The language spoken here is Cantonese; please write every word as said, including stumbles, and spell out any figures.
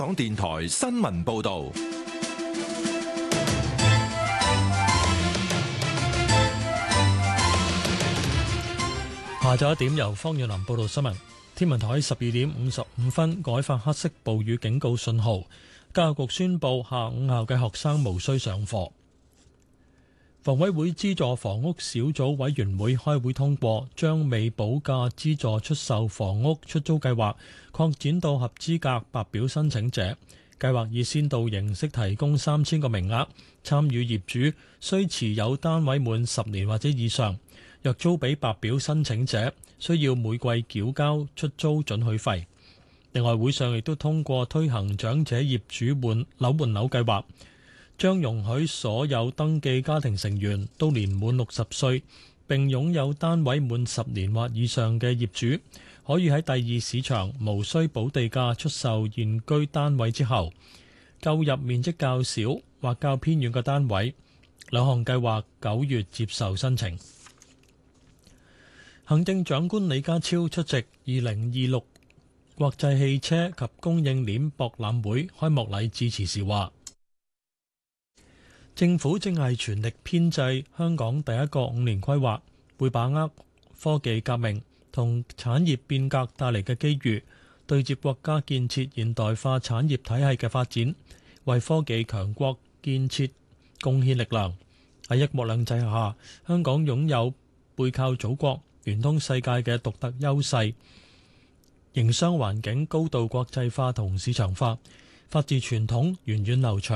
港電台新聞報道。 下晝一點，由方遠林報道新聞。天文台喺十二點五十五分改發黑色暴雨警告信號，教育局宣布下午校嘅學生無需上課。房委會資助房屋小組委員會開會通過，將未補價資助出售房屋出租計劃擴展到合資格白表申請者。計劃以先導形式提供三千個名額，參與業主需持有單位滿十年或者以上。若租俾白表申請者，需要每季繳交出租准許費。另外，會上亦都通過推行長者業主換樓換樓計劃，將容許所有登記家庭成員都年滿六十歲並擁有單位滿十年或以上嘅業主，可以喺第二市場無需補地價出售現居單位之後，購入面積較小或較偏遠嘅單位。兩項計劃九月接受申請。行政長官李家超出席二零二六國際汽車及供應鏈博覽會開幕禮致辭時話，政府正係全力編製香港第一個五年規劃，會把握科技革命同產業變革帶嚟嘅機遇，對接國家建設現代化產業體系嘅發展，為科技強國建設貢獻力量。喺一國兩制下，香港擁有背靠祖國、聯通世界嘅獨特優勢，營商環境高度國際化同市場化，法治傳統源遠流長。